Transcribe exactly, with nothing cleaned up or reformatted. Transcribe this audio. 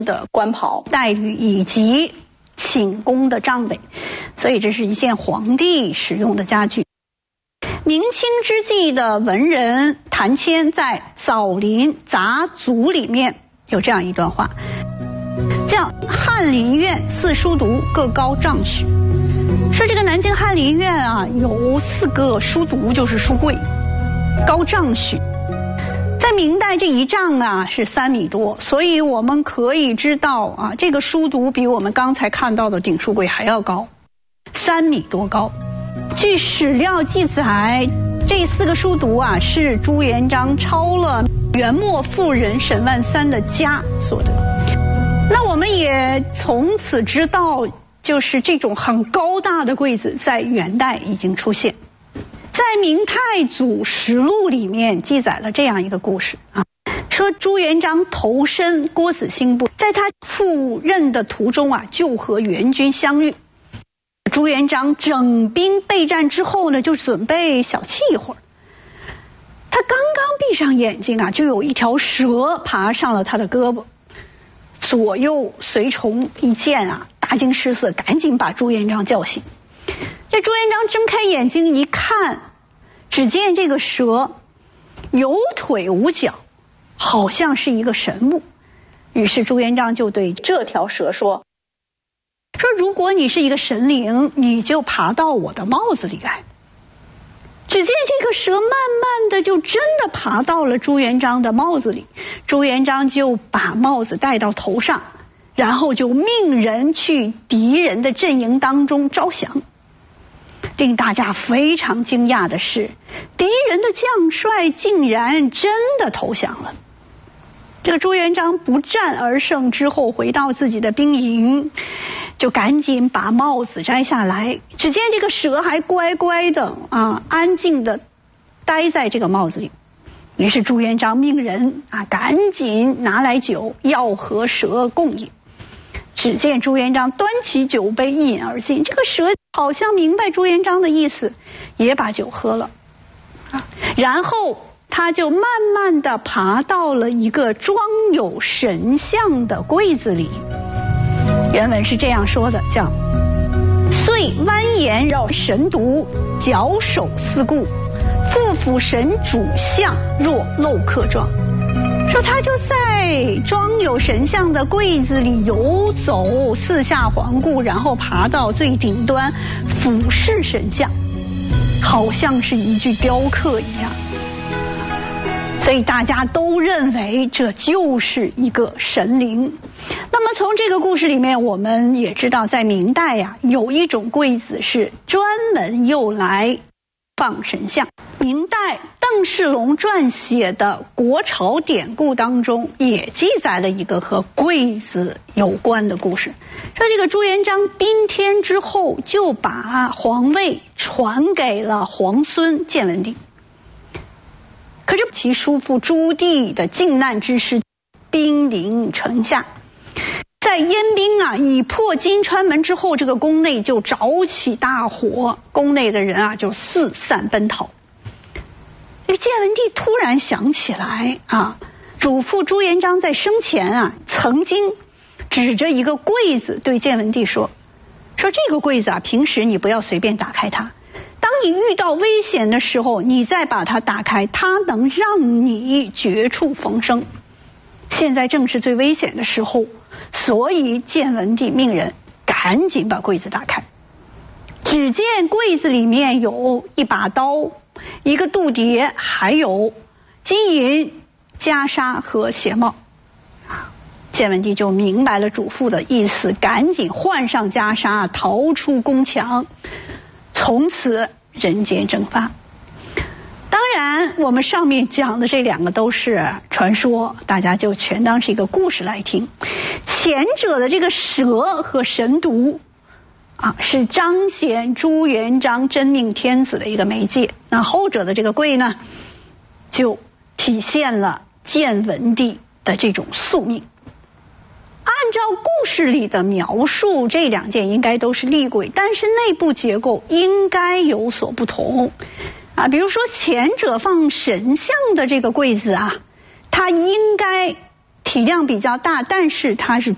的官袍待遇以及寝宫的帐北，所以这是一件皇帝使用的家具。明清之际的文人谭谦在《枣林杂族》里面有这样一段话，叫翰林院四书读各高帐许，说这个南京翰林院啊有四个书读，就是书柜，高帐许。在明代这一丈啊是三米多，所以我们可以知道啊，这个书读比我们刚才看到的顶书柜还要高，三米多高。据史料记载，这四个书读啊是朱元璋抄了元末妇人沈万三的家所得。那我们也从此知道，就是这种很高大的柜子在元代已经出现。在《明太祖实录》里面记载了这样一个故事啊，说朱元璋投身郭子兴部，在他赴任的途中啊，就和元军相遇。朱元璋整兵备战之后呢，就准备小憩一会儿。他刚刚闭上眼睛啊，就有一条蛇爬上了他的胳膊，左右随从一见啊，大惊失色，赶紧把朱元璋叫醒。这朱元璋睁开眼睛一看，只见这个蛇有腿无脚，好像是一个神物。于是朱元璋就对这条蛇说：“说如果你是一个神灵，你就爬到我的帽子里来。”只见这个蛇慢慢的就真的爬到了朱元璋的帽子里，朱元璋就把帽子戴到头上，然后就命人去敌人的阵营当中招降。令大家非常惊讶的是，敌人的将帅竟然真的投降了。这个朱元璋不战而胜之后，回到自己的兵营，就赶紧把帽子摘下来。只见这个蛇还乖乖的啊，安静的待在这个帽子里。于是朱元璋命人啊，赶紧拿来酒，要和蛇共饮。只见朱元璋端起酒杯一饮而尽，这个蛇好像明白朱元璋的意思，也把酒喝了。啊，然后他就慢慢的爬到了一个装有神像的柜子里。原文是这样说的，叫遂弯颜绕神独，矫首四顾，复俯神主像，若镂刻状。说他就在装有神像的柜子里游走，四下环顾，然后爬到最顶端，俯视神像，好像是一具雕刻一样。所以大家都认为这就是一个神灵。那么从这个故事里面，我们也知道，在明代呀、啊，有一种柜子是专门用来放神像。明代邓世龙撰写的《国朝典故》当中也记载了一个和柜子有关的故事，说这个朱元璋宾天之后，就把皇位传给了皇孙建文帝。可是其叔父朱棣的靖难之师兵临城下，在燕兵啊已破金川门之后，这个宫内就着起大火，宫内的人啊就四散奔逃。这建文帝突然想起来啊，祖父朱元璋在生前啊曾经指着一个柜子对建文帝说：“说这个柜子啊，平时你不要随便打开它。当你遇到危险的时候，你再把它打开，它能让你绝处逢生。现在正是最危险的时候，所以建文帝命人赶紧把柜子打开。只见柜子里面有一把刀，一个度牒，还有金银袈裟和鞋帽。建文帝就明白了主父的意思，赶紧换上袈裟，逃出宫墙，从此人间蒸发。当然我们上面讲的这两个都是传说，大家就全当是一个故事来听。前者的这个蛇和神毒啊，是彰显朱元璋真命天子的一个媒介。那后者的这个柜呢，就体现了建文帝的这种宿命。按照故事里的描述，这两件应该都是立柜，但是内部结构应该有所不同啊。比如说前者放神像的这个柜子啊，它应该体量比较大，但是它是